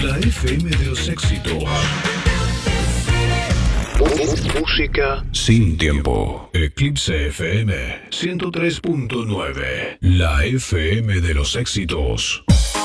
La FM de los éxitos. Música sin tiempo. Eclipse FM 103.9. La FM de los éxitos.